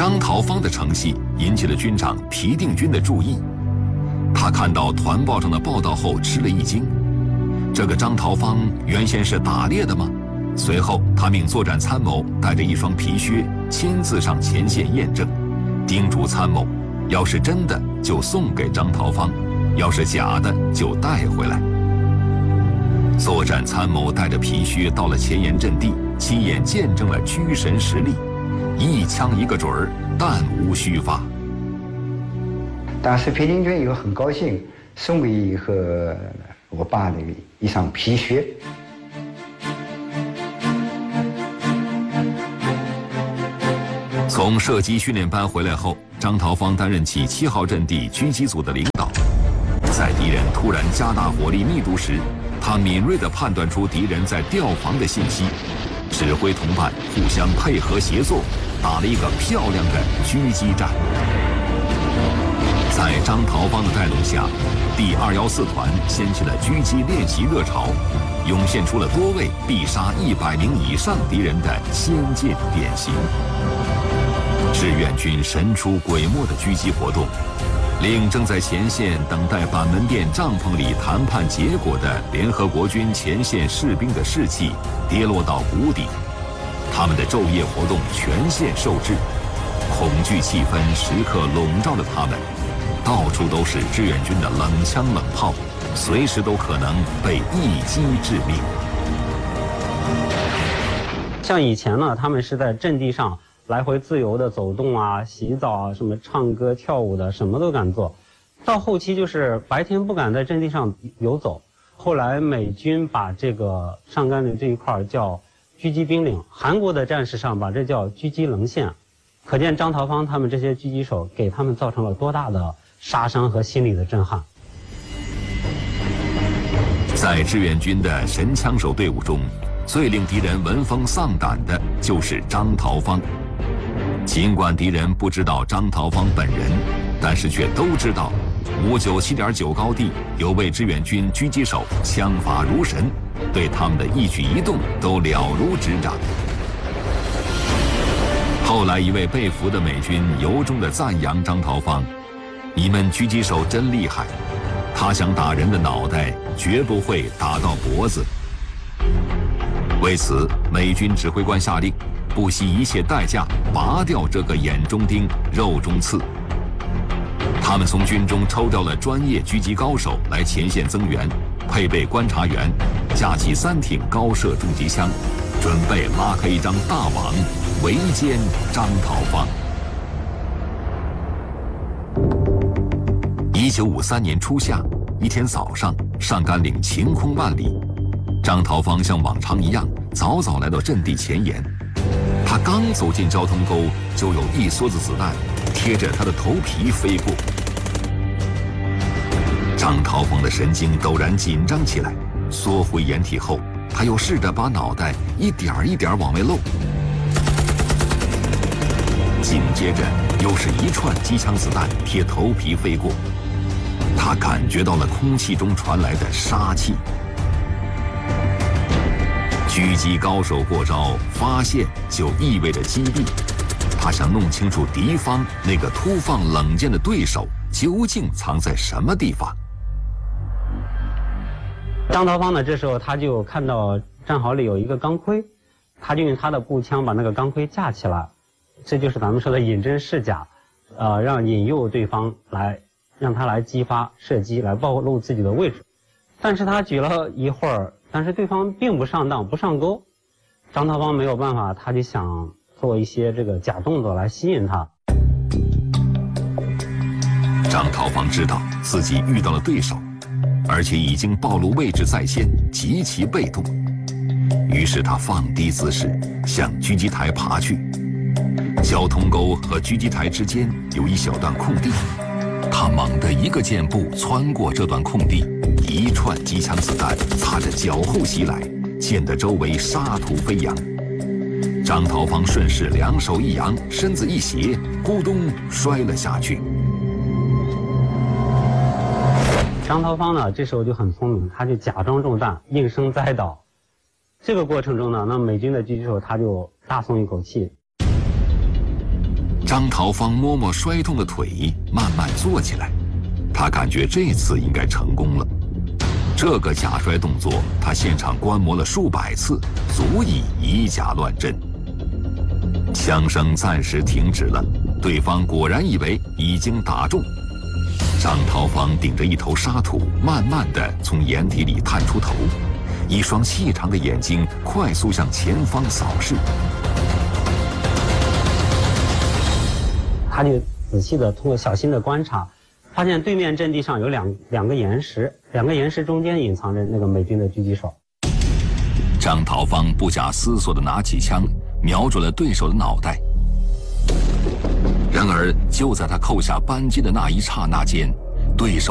张桃芳的成绩引起了军长皮定均的注意。他看到团报上的报道后吃了一惊，这个张桃芳原先是打猎的吗？随后他命作战参谋带着一双皮靴亲自上前线验证，叮嘱参谋，要是真的就送给张桃芳，要是假的就带回来。作战参谋带着皮靴到了前沿阵地，亲眼见证了车神实力，一枪一个准儿，弹无虚发。 当时皮定均又很高兴，送给和我爸的一双皮靴。 从射击训练班回来后，张桃芳担任起7号阵地狙击组的领导。在敌人突然加大火力密度时，他敏锐地判断出敌人在调防的信息，指挥同伴互相配合协作，打了一个漂亮的狙击战。在张桃芳的带动下，第214团掀起了狙击练习热潮，涌现出了多位必杀100名以上敌人的先进典型。志愿军神出鬼没的狙击活动，令正在前线等待板门店帐篷里谈判结果的联合国军前线士兵的士气跌落到谷底，他们的昼夜活动全线受制，恐惧气氛时刻笼罩着他们，到处都是志愿军的冷枪冷炮，随时都可能被一击致命。 像以前呢，他们是在阵地上来回自由的走动啊、洗澡啊、什么唱歌跳舞的，什么都敢做。到后期就是白天不敢在阵地上游走。后来美军把这个上甘岭这一块叫狙击兵岭，韩国的战士上把这叫狙击棱线。可见张桃芳他们这些狙击手给他们造成了多大的杀伤和心理的震撼。 在志愿军的神枪手队伍中，最令敌人闻风丧胆的就是张桃芳。尽管敌人不知道张桃芳本人，但是却都知道597.9高地有位志愿军狙击手枪法如神，对他们的一举一动都了如指掌。后来一位被俘的美军由衷地赞扬张桃芳：“你们狙击手真厉害，他想打人的脑袋，绝不会打到脖子。”为此，美军指挥官下令，不惜一切代价拔掉这个眼中钉、肉中刺。他们从军中抽调了专业狙击高手来前线增援，配备观察员，架起3挺高射重机枪，准备拉开一张大网，围歼张桃芳。1953年初夏，一天早上，上甘岭晴空万里，张桃芳像往常一样早早来到阵地前沿。他刚走进交通沟，就有一梭子子弹贴着他的头皮飞过。张桃芳的神经陡然紧张起来，缩回掩体后，他又试着把脑袋一点一点往外露。紧接着又是一串机枪子弹贴头皮飞过，他感觉到了空气中传来的杀气。狙击高手过招，发现就意味着击毙。他想弄清楚敌方那个突放冷箭的对手究竟藏在什么地方。 张桃芳呢，这时候他就看到战壕里有一个钢盔，他就用他的步枪把那个钢盔架起来，这就是咱们说的引真示假，让引诱对方来，让他来激发射击，来暴露自己的位置。但是他举了一会儿，但是对方并不上当，不上钩。张桃芳没有办法，他就想做一些这个假动作来吸引他。 张桃芳知道自己遇到了对手，而且已经暴露位置在先，极其被动。于是他放低姿势，向狙击台爬去。交通沟和狙击台之间有一小段空地，他猛地一个箭步穿过这段空地，一串机枪子弹擦着脚后袭来，溅得周围沙土飞扬。张桃芳顺势2手一扬，身子一斜，咕咚摔了下去。 张桃芳呢，这时候就很聪明，他就假装中弹，应声栽倒。这个过程中呢，那美军的狙击手他就大松一口气。 张桃芳摸摸摔痛的腿，慢慢坐起来。他感觉这次应该成功了。这个假摔动作，他现场观摩了数百次，足以以假乱真。枪声暂时停止了，对方果然以为已经打中。张桃芳顶着一头沙土，慢慢地从掩体里探出头，一双细长的眼睛快速向前方扫视。 他就仔细地通过小心的观察，发现对面阵地上有两个岩石，两个岩石中间隐藏着那个美军的狙击手。 张桃芳不假思索地拿起枪，瞄准了对手的脑袋。然而，就在他扣下扳机的那一刹那间，对手